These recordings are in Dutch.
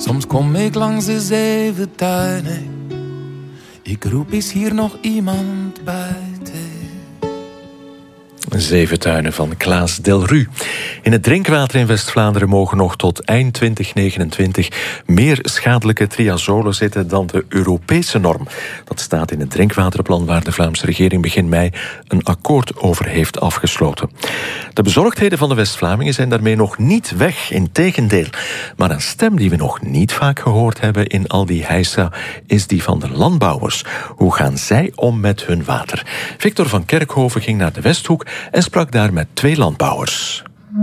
Soms kom ik langs de 7 tuinen. Ik roep, is hier nog iemand buiten? 7 tuinen van Klaas Delru. In het drinkwater in West-Vlaanderen mogen nog tot eind 2029 meer schadelijke triazolen zitten dan de Europese norm. Dat staat in het drinkwaterplan waar de Vlaamse regering begin mei een akkoord over heeft afgesloten. De bezorgdheden van de West-Vlamingen zijn daarmee nog niet weg, integendeel. Maar een stem die we nog niet vaak gehoord hebben in al die heisa is die van de landbouwers. Hoe gaan zij om met hun water? Victor van Kerkhoven ging naar de Westhoek en sprak daar met 2 landbouwers.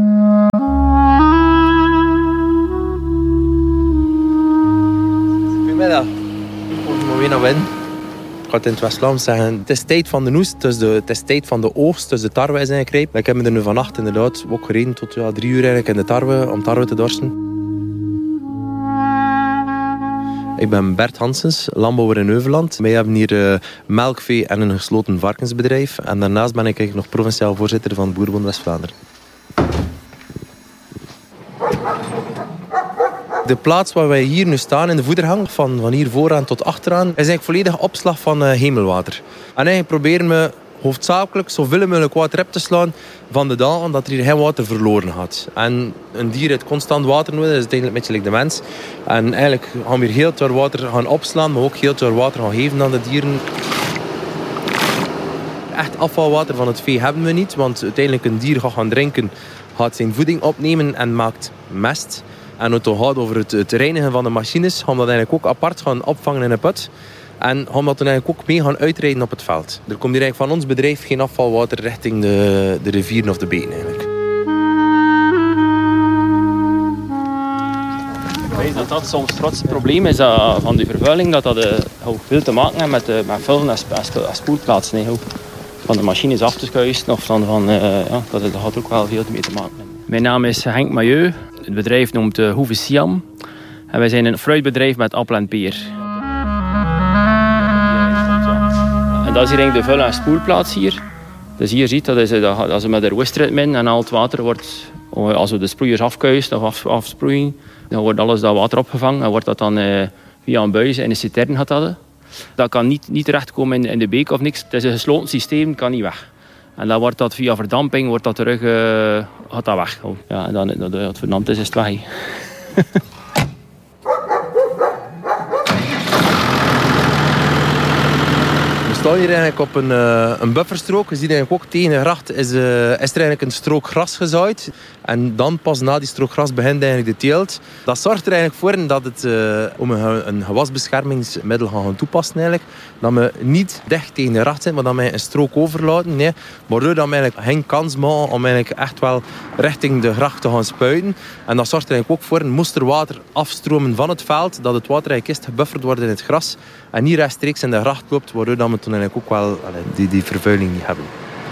Goedemiddag. Ik kom weer naar binnen. Ik ga het in het West-Vlaams zeggen. Het is tijd van de noest, dus het is tijd van de oogst, dus de tarwe is eigenlijk rijp. Ik heb me er nu vannacht inderdaad ook gereden tot 3 uur eigenlijk in de tarwe, om tarwe te dorsten. Ik ben Bert Hansens, landbouwer in Heuveland. Wij hebben hier melkvee en een gesloten varkensbedrijf. En daarnaast ben ik nog provinciaal voorzitter van Boerenbond West-Vlaanderen. De plaats waar wij hier nu staan, in de voederhang, van hier vooraan tot achteraan, is eigenlijk volledig opslag van hemelwater. En eigenlijk proberen we hoofdzakelijk zoveel mogelijk water op te slaan van de dagen dat er hier geen water verloren gaat. En een dier heeft constant water nodig, dat is eigenlijk een beetje like de mens. En eigenlijk gaan we hier heel veel water gaan opslaan, maar ook heel veel water gaan geven aan de dieren. Echt afvalwater van het vee hebben we niet, want uiteindelijk een dier gaat gaan drinken, gaat zijn voeding opnemen en maakt mest. En het gaat over het reinigen van de machines, gaan we dat eigenlijk ook apart gaan opvangen in een put. En gaan we dat dan eigenlijk ook mee gaan uitrijden op het veld. Er komt hier eigenlijk van ons bedrijf geen afvalwater richting de rivieren of de beken eigenlijk. Ik weet dat soms het grootste probleem is van die vervuiling, dat ook veel te maken heeft met vullen en spoelplaatsen. Van de machines af te schuisen of dat had ook wel veel mee te maken. Mijn naam is Henk Mailleu. Het bedrijf noemt Hoeve Siam. En wij zijn een fruitbedrijf met appel en peer. En dat is hier eigenlijk de vul- en spoelplaats hier. Dus hier ziet dat als we met de rooster in en al het water wordt, als we de sproeiers afkuisen of afsproeien, dan wordt alles dat water opgevangen en wordt dat dan via een buis in de citern gaat dat. Dat kan niet terechtkomen in de beek of niks. Het is een gesloten systeem, kan niet weg. En dan wordt dat via verdamping wordt dat terug, gaat dat weg. Ja, en dan het verdampt is het weg. We staan hier eigenlijk op een bufferstrook. Je ziet eigenlijk ook tegen de gracht is er eigenlijk een strook gras gezaaid. En dan pas na die strook gras begint eigenlijk de teelt. Dat zorgt er eigenlijk voor dat het om een gewasbeschermingsmiddel gaan toepassen eigenlijk. Dat we niet dicht tegen de gracht zijn, maar dat we een strook overlaten. Nee, waardoor dat we eigenlijk geen kans maken om eigenlijk echt wel richting de gracht te gaan spuiten. En dat zorgt er eigenlijk ook voor, moest er water afstromen van het veld, dat het water eigenlijk eerst gebufferd wordt in het gras en niet rechtstreeks in de gracht loopt, waardoor dat we toen eigenlijk ook wel die vervuiling niet hebben.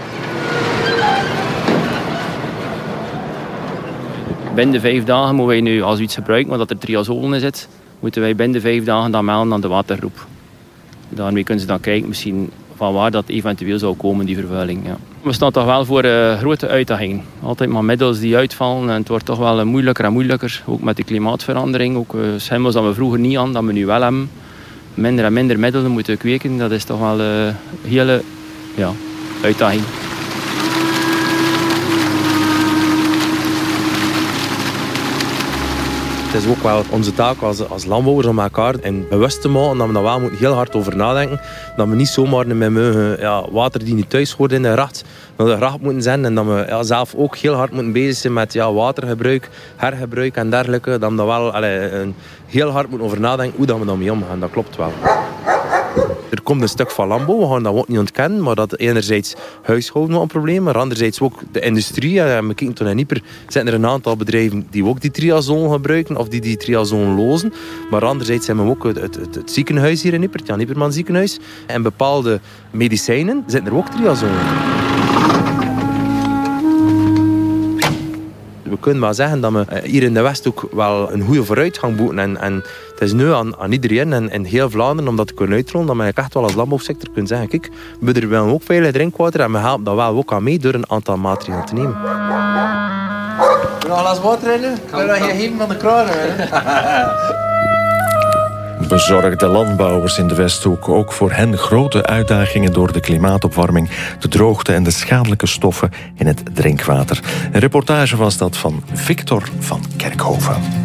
Binnen de 5 dagen moeten wij nu, als we iets gebruiken, omdat er triazolen in zit, moeten wij binnen de 5 dagen dan melden aan de watergroep. Daarmee kunnen ze dan kijken misschien van waar dat eventueel zou komen, die vervuiling. Ja. We staan toch wel voor grote uitdagingen. Altijd maar middels die uitvallen en het wordt toch wel moeilijker en moeilijker. Ook met de klimaatverandering. Ook schimmels dat we vroeger niet aan, dat we nu wel hebben. Minder en minder middelen moeten kweken. Dat is toch wel een hele uitdaging. Het is ook wel onze taak als landbouwers om elkaar en bewust te maken dat we daar wel heel hard over nadenken. Dat we niet zomaar met water die niet thuis hoort in de gracht naar de gracht moeten zijn. En dat we zelf ook heel hard moeten bezig zijn met watergebruik, hergebruik en dergelijke. Dat we daar wel heel hard moeten over nadenken hoe dat we daarmee omgaan. Dat klopt wel. Er komt een stuk van landbouw, we gaan dat ook niet ontkennen, maar dat enerzijds huishouden wel een probleem, maar anderzijds ook de industrie. En we kijken toen in Ieper zijn er een aantal bedrijven die ook die triazon gebruiken of die triazon lozen. Maar anderzijds hebben we ook het ziekenhuis hier in Ieper, het Jan Ieperman ziekenhuis. En bepaalde medicijnen zitten er ook triazon in. We kunnen wel zeggen dat we hier in de Westhoek wel een goede vooruitgang boeken. En het is nu aan iedereen en heel Vlaanderen om dat te kunnen uitrollen. Dat we echt wel als landbouwsector kunnen zeggen, kijk, we willen ook veilig drinkwater en we helpen daar wel ook aan mee door een aantal maatregelen te nemen. Wil je al eens water in nu? Wil je dat geven van de kraan? Bezorgde landbouwers in de Westhoek. Ook voor hen grote uitdagingen door de klimaatopwarming, de droogte en de schadelijke stoffen in het drinkwater. Een reportage was dat van Victor van Kerkhoven.